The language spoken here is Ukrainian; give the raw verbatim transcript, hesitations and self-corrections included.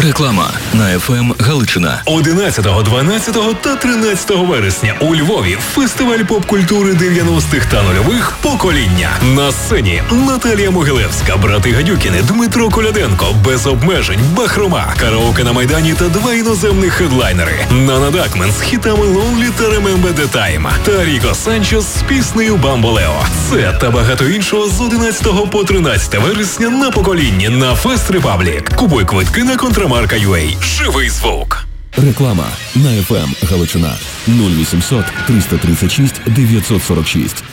Реклама на еф ем Галичина. одинадцятого, дванадцятого та тринадцятого вересня у Львові фестиваль поп-культури дев'яностих та нульових «Покоління». На сцені Наталія Могилевська, брати Гадюкіни, Дмитро Коляденко, Без обмежень, Бахрома, караоке на Майдані та два іноземних хедлайнери. Нана Дакмен з хітами «Lonely» та «Remember the Time» та Ріко Санчес з піснею «Бамболео». Це та багато іншого з одинадцятого по тринадцяте вересня на «Поколінні» на Фест Репаблік. Купуй квитки на Контрамарка ю а. Живий звук. Реклама на еф ем Галичина. нуль вісімсот триста тридцять шість дев'ятсот сорок шість.